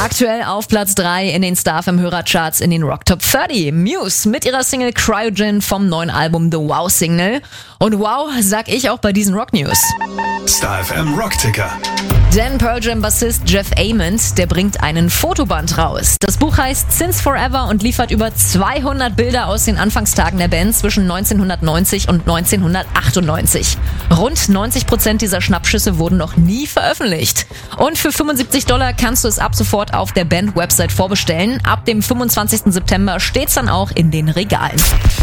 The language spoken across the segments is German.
Aktuell auf Platz 3 in den Star FM Hörercharts in den Rock Top 30. Muse mit ihrer Single Cryogen vom neuen Album The Wow Signal. Und wow, sag ich auch bei diesen Rock News. Star FM Rockticker. Denn Pearl Jam Bassist Jeff Ament, der bringt einen Fotoband raus. Das Buch heißt Since Forever und liefert über 200 Bilder aus den Anfangstagen der Band zwischen 1990 und 1998. Rund 90% dieser Schnappschüsse wurden noch nie veröffentlicht. Und für $75 kannst du es ab sofort auf der Band-Website vorbestellen. Ab dem 25. September steht's dann auch in den Regalen.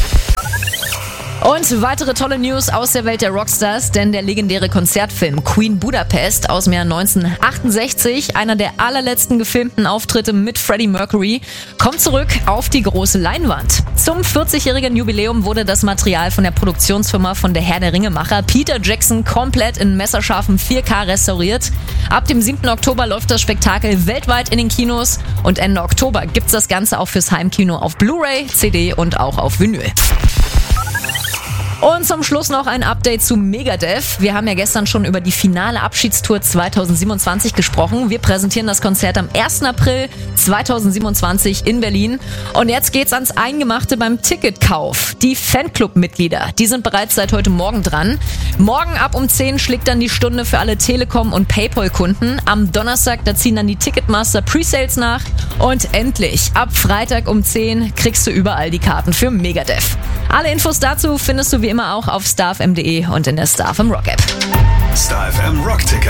Und weitere tolle News aus der Welt der Rockstars, denn der legendäre Konzertfilm Queen Budapest aus dem Jahr 1968, einer der allerletzten gefilmten Auftritte mit Freddie Mercury, kommt zurück auf die große Leinwand. Zum 40-jährigen Jubiläum wurde das Material von der Produktionsfirma von der Herr der Ringe-Macher Peter Jackson komplett in messerscharfem 4K restauriert. Ab dem 7. Oktober läuft das Spektakel weltweit in den Kinos und Ende Oktober gibt's das Ganze auch fürs Heimkino auf Blu-ray, CD und auch auf Vinyl. Und zum Schluss noch ein Update zu Megadeth. Wir haben ja gestern schon über die finale Abschiedstour 2027 gesprochen. Wir präsentieren das Konzert am 1. April 2027 in Berlin. Und jetzt geht's ans Eingemachte beim Ticketkauf. Die Fanclub-Mitglieder, die sind bereits seit heute Morgen dran. Morgen ab um 10 schlägt dann die Stunde für alle Telekom- und Paypal-Kunden. Am Donnerstag, da ziehen dann die Ticketmaster Presales nach. Und endlich, ab Freitag um 10 kriegst du überall die Karten für Megadeth. Alle Infos dazu findest du wie immer auch auf starfm.de und in der Star FM Rock App. Star FM Rockticker.